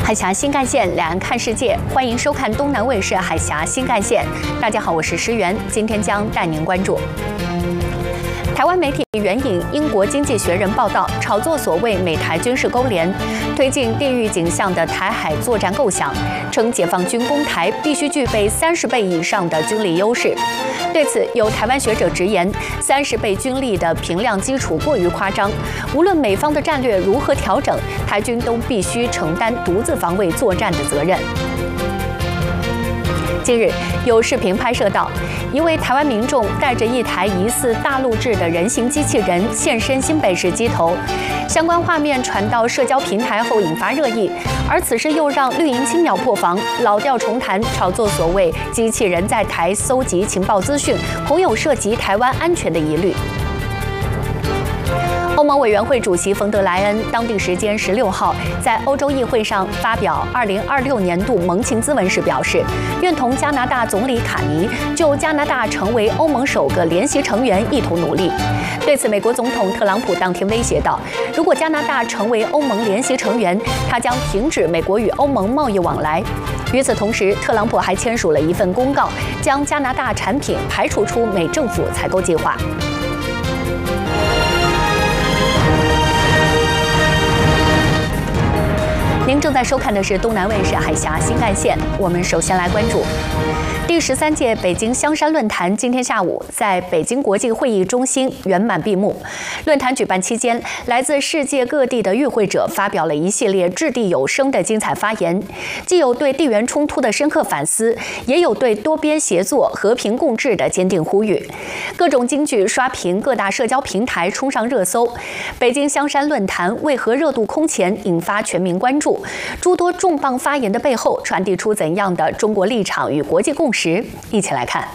海峡新干线，两岸看世界，欢迎收看东南卫视海峡新干线。大家好，我是石原，今天将带您关注。台湾媒体援引英国《经济学人》报道，炒作所谓美台军事勾连，推进地域景象的台海作战构想，称解放军攻台必须具备30倍以上的军力优势。对此，有台湾学者直言，30倍军力的评量基础过于夸张，无论美方的战略如何调整，台军都必须承担独自防卫作战的责任。近日，有视频拍摄到一位台湾民众带着一台疑似大陆制的人形机器人现身新北市基头，相关画面传到社交平台后引发热议，而此事又让绿营青鸟破防，老调重弹，炒作所谓机器人在台搜集情报资讯，恐有涉及台湾安全的疑虑。欧盟委员会主席冯德莱恩当地时间16号在欧洲议会上发表2026年度盟情咨文时表示，愿同加拿大总理卡尼就加拿大成为欧盟首个联席成员一同努力。对此，美国总统特朗普当天威胁道，如果加拿大成为欧盟联席成员，他将停止美国与欧盟贸易往来。与此同时，特朗普还签署了一份公告，将加拿大产品排除出美政府采购计划。您正在收看的是东南卫视海峡新干线，我们首先来关注第13届北京香山论坛今天下午在北京国际会议中心圆满闭幕。论坛举办期间，来自世界各地的与会者发表了一系列掷地有声的精彩发言，既有对地缘冲突的深刻反思，也有对多边协作、和平共治的坚定呼吁。各种金句刷屏各大社交平台，冲上热搜。北京香山论坛为何热度空前，引发全民关注？诸多重磅发言的背后，传递出怎样的中国立场与国际共识？一起来看。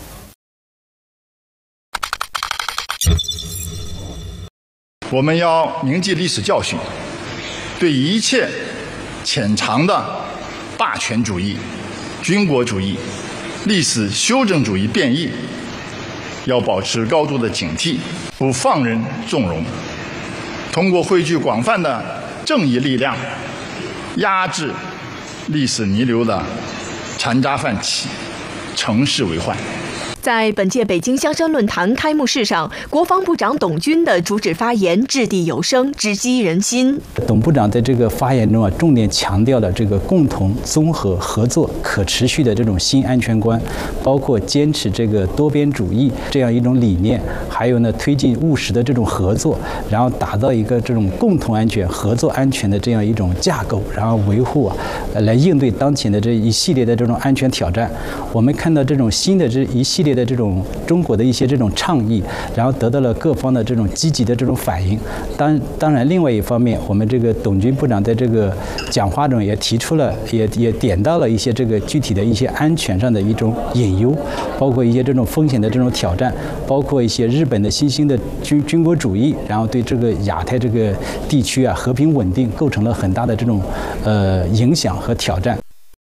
我们要铭记历史教训，对一切潜藏的霸权主义、军国主义、历史修正主义变异，要保持高度的警惕，不放任纵容。通过汇聚广泛的正义力量，压制历史弥留的残渣泛起，乘势为患。 在本届北京香山论坛开幕式上，国防部长董军的主旨发言掷地有声，直击人心。 董部长在这个发言中重点强调了这个共同、综合、合作、可持续的这种新安全观，包括坚持这个多边主义这样一种理念，还有推进务实的这种合作，然后打造一个这种共同安全、合作安全的这样一种架构，然后维护来应对当前的这一系列的这种安全挑战。我们看到这种新的这一系列的这种中国的一些这种倡议，然后得到了各方的这种积极的这种反应。当然，另外一方面，我们这个董军部长在这个讲话中也提出了，也点到了一些这个具体的一些安全上的一种隐忧，包括一些这种风险的这种挑战，包括一些日本的新兴的军国主义，然后对这个亚太这个地区和平稳定构成了很大的这种影响和挑战。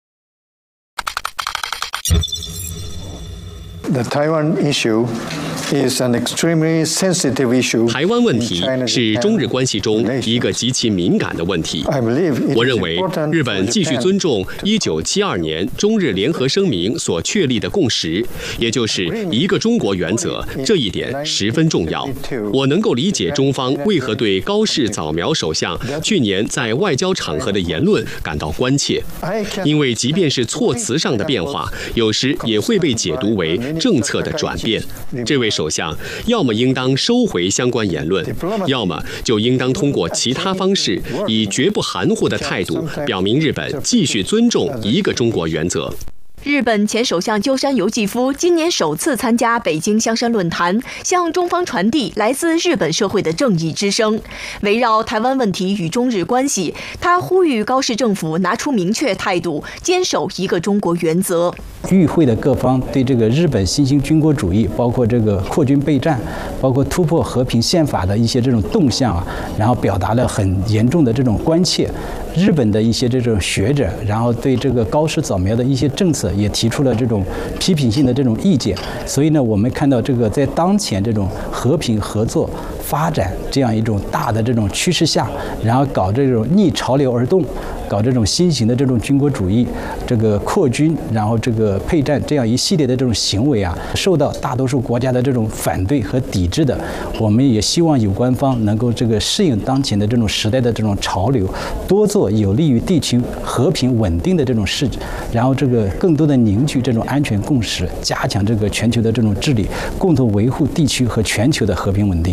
The Taiwan issue is an extremely sensitive issue. 台湾问题是中日关系中一个极其敏感的问题。我认为，日本继续尊重1972年中日联合声明所确立的共识，也就是一个中国原则，这一点十分重要。我能够理解中方为何对高市早苗首相去年在外交场合的言论感到关切，因为即便是措辞上的变化，有时也会被解读为政策的转变。这位首相要么应当收回相关言论，要么就应当通过其他方式，以绝不含糊的态度表明日本继续尊重一个中国原则。 日本前首相鸠山由纪夫今年首次参加北京香山论坛，向中方传递来自日本社会的正义之声。围绕台湾问题与中日关系，他呼吁高市政府拿出明确态度，坚守一个中国原则。 与会的各方对这个日本新兴军国主义，包括这个扩军备战，包括突破和平宪法的一些这种动向然后表达了很严重的这种关切。日本的一些这种学者，然后对这个高市早苗的一些政策也提出了这种批评性的这种意见。所以呢，我们看到这个在当前这种和平合作、 发展这样一种大的这种趋势下，然后搞这种逆潮流而动，搞这种新型的这种军国主义，这个扩军，然后这个配战这样一系列的这种行为啊，受到大多数国家的这种反对和抵制的。我们也希望有关方能够这个适应当前的这种时代的这种潮流，多做有利于地区和平稳定的这种事，然后这个更多的凝聚这种安全共识，加强这个全球的这种治理，共同维护地区和全球的和平稳定。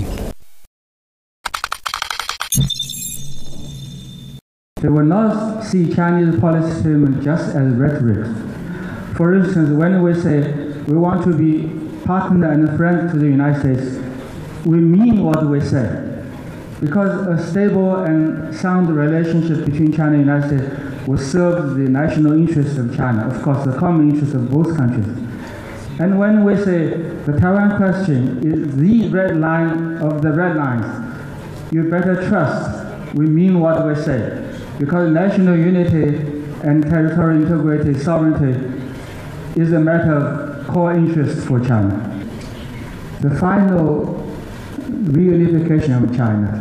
They will not see Chinese policy statement just as rhetoric. For instance, when we say we want to be partner and friend to the United States, we mean what we say. Because a stable and sound relationship between China and the United States will serve the national interest of China, of course, the common interest of both countries. And when we say the Taiwan question is the red line of the red lines, you better trust we mean what we say. Because national unity and territorial integrity, sovereignty is a matter of core interest for China. The final reunification of China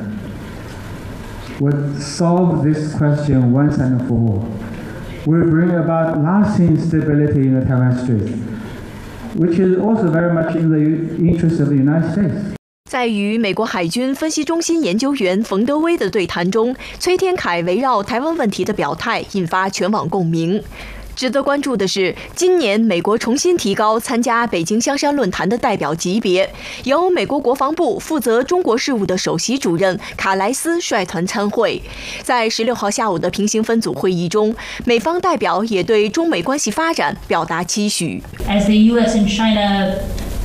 would solve this question once and for all. Will bring about lasting stability in the Taiwan Strait, which is also very much in the interest of the United States. 在与美国海军分析中心研究员冯德威的对谈中，崔天凯围绕台湾问题的表态引发全网共鸣。值得关注的是，今年美国重新提高参加北京香山论坛的代表级别，由美国国防部负责中国事务的首席主任卡莱斯率团参会。在16号下午的平行分组会议中，美方代表也对中美关系发展表达期许。 As the U.S. and China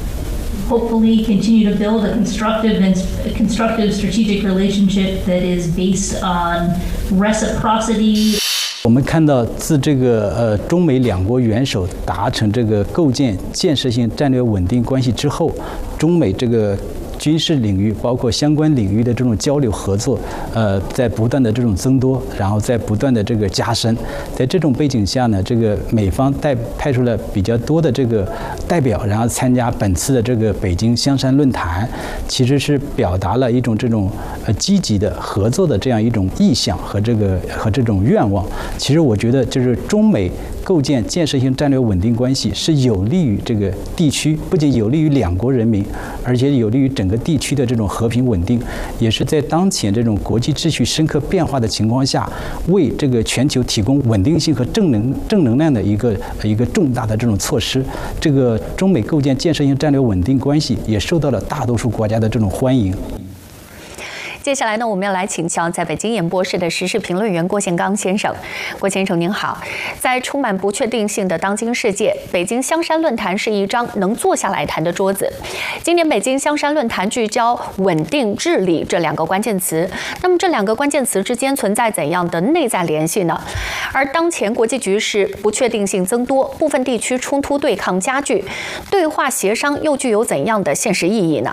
hopefully continue to build a constructive strategic relationship that is based on reciprocity. 我们看到，自这个中美两国元首达成这个构建建设性战略稳定关系之后，中美这个军事领域包括相关领域的这种交流合作，在不断的这种增多，然后在不断的这个加深。在这种背景下呢，这个美方派出了比较多的这个代表，然后参加本次的这个北京香山论坛，其实是表达了一种这种积极的合作的这样一种意向和这种愿望。其实我觉得，就是中美构建建设性战略稳定关系是有利于这个地区，不仅有利于两国人民，而且有利于整个地区的这种和平稳定，也是在当前这种国际秩序深刻变化的情况下，为这个全球提供稳定性和正能量的一个重大的这种措施。这个中美构建建设性战略稳定关系也受到了大多数国家的这种欢迎。 接下来呢，我们要来请教在北京演播室的时事评论员郭宪刚先生。郭先生您好，在充满不确定性的当今世界，北京香山论坛是一张能坐下来谈的桌子。今年北京香山论坛聚焦稳定、治理这两个关键词，那么这两个关键词之间存在怎样的内在联系呢？而当前国际局势不确定性增多，部分地区冲突对抗加剧，对话协商又具有怎样的现实意义呢？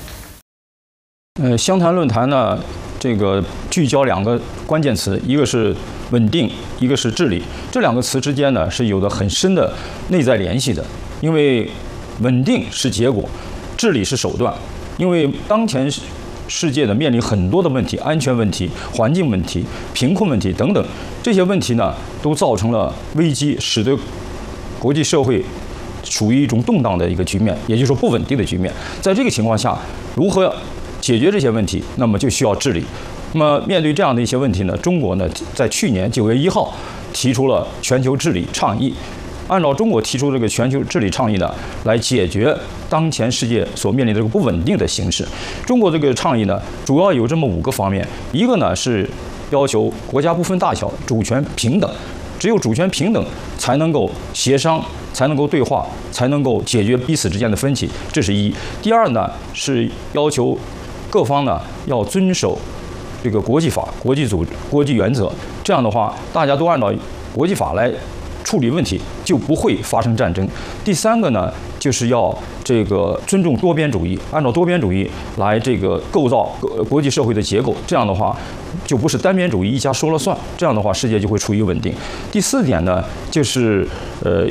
湘潭论坛呢，这个聚焦两个关键词，一个是稳定，一个是治理。这两个词之间呢是有着很深的内在联系的，因为稳定是结果，治理是手段。因为当前世界呢面临很多的问题，安全问题、环境问题、贫困问题等等，这些问题呢都造成了危机，使得国际社会处于一种动荡的一个局面，也就是说不稳定的局面。在这个情况下，如何解决这些问题，那么就需要治理。那么面对这样的一些问题呢，中国呢在去年9月1号提出了全球治理倡议。按照中国提出这个全球治理倡议呢，来解决当前世界所面临的这个不稳定的形势。中国这个倡议呢，主要有这么5个方面。一个呢是要求国家不分大小，主权平等，只有主权平等才能够协商，才能够对话，才能够解决彼此之间的分歧，这是一。第二呢是要求各方呢要遵守这个国际法、国际组织、国际原则，这样的话大家都按照国际法来处理问题，就不会发生战争。第三个呢就是要这个尊重多边主义，按照多边主义来这个构造国际社会的结构，这样的话就不是单边主义一家说了算，这样的话世界就会处于稳定。第4点呢就是